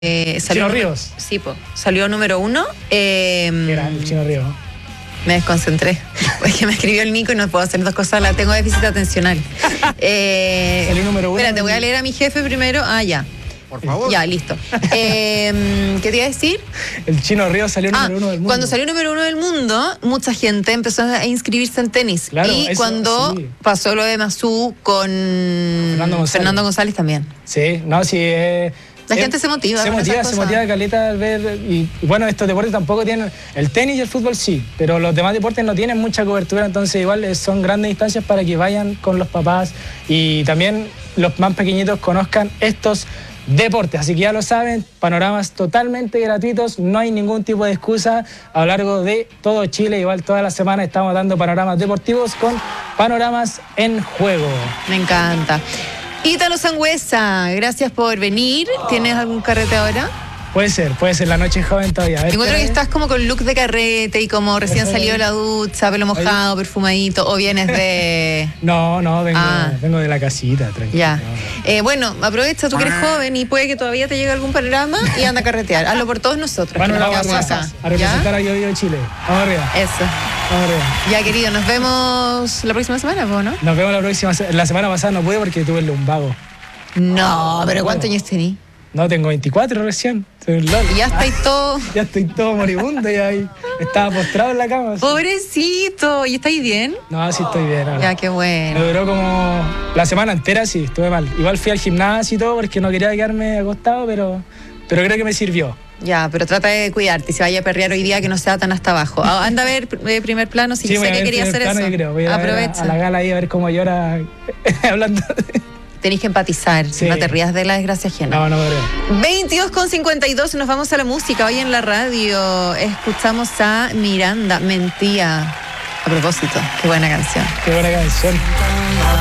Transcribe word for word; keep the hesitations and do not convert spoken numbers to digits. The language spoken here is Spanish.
Eh, salió Chino número, Ríos. Sí, po, salió número uno. Eh, ¿Qué era el Chino Ríos? Me desconcentré. Es que me escribió el Nico y no puedo hacer dos cosas. La tengo déficit atencional. eh, Salió número uno. Espérate, voy a leer a mi jefe primero. Ah, ya. Por favor. Ya, listo. Eh, ¿Qué te iba a decir? El Chino Ríos salió Ah, número uno del mundo. cuando salió número uno del mundo, mucha gente empezó a inscribirse en tenis. Claro, y eso, cuando sí. pasó lo de Mazú con Fernando González. Fernando González también. Sí, no, sí. Eh, La eh, gente se motiva. Se con motiva, esas se cosas. motiva caleta al ver. Y, y bueno, estos deportes tampoco tienen. El tenis y el fútbol sí, pero los demás deportes no tienen mucha cobertura, entonces igual eh, son grandes instancias para que vayan con los papás y también los más pequeñitos conozcan estos deportes. Así que ya lo saben, panoramas totalmente gratuitos, no hay ningún tipo de excusa. A lo largo de todo Chile, igual toda la semana estamos dando panoramas deportivos con Panoramas en Juego. Me encanta. Ítalo Sangüesa, gracias por venir. ¿Tienes algún carrete ahora? Puede ser, puede ser la noche joven todavía. A ver, Encuentro que espérame. estás como con look de carrete y como recién Eso salido de es. la ducha, pelo mojado, perfumadito, o vienes de... No, no, vengo, Ah. vengo de la casita, tranquilo. Ya. No. Eh, bueno, aprovecha, tú que eres joven y puede que todavía te llegue algún panorama y anda a carretear. Hazlo por todos nosotros. Bueno, que la nos vamos quedamos a, acá. a representar ¿Ya? a Yo Vivo Chile. Vamos arriba, Eso. vamos arriba. Ya, querido, nos vemos la próxima semana, ¿o no? Nos vemos la próxima. se- La semana pasada no pude porque tuve el lumbago. No, pero ¿cuántos años tenés? No, tengo veinticuatro recién. Soy un lol. Y ya estáis todo... Ya estoy todo moribundo y ahí estaba postrado en la cama. así. Pobrecito, ¿y estáis bien? No, sí estoy bien ahora. Ya, qué Me bueno. duró como la semana entera, sí, estuve mal. Igual fui al gimnasio y todo porque no quería quedarme acostado, pero, pero creo que me sirvió. Ya, pero trata de cuidarte. Si vaya a perrear hoy día, que no sea tan hasta abajo. Ah, anda a ver eh, primer plano, si Sí, yo voy sé a que ver quería hacer primer plano, eso. yo creo. Voy a, ver a- Aprovecha. a la gala ahí a ver cómo llora hablando de... Tenés que empatizar, Sí. no te rías de la desgracia ajena. No, no me creo. veintidós con cincuenta y dos, nos vamos a la música. Hoy en la radio escuchamos a Miranda, Mentía. A propósito, qué buena canción. Qué buena canción.